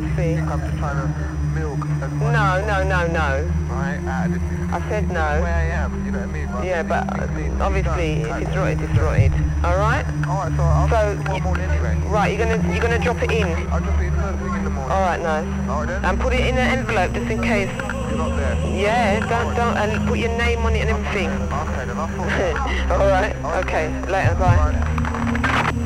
see. I'm just trying to milk as much No. right, I said no. where I am, you know what I mean? But Yeah, but obviously, if it's rotted, it's done. rotted. Alright? Alright, so I'll So, do tomorrow morning anyway. Right, you're gonna drop it in. I'll drop it in first thing in the morning. Alright, nice. Alright then? And put it in an envelope just in case. You're not there. Yeah, don't, and put your name on it and everything. Okay then, I'll sort it out. Alright, okay. Later, bye.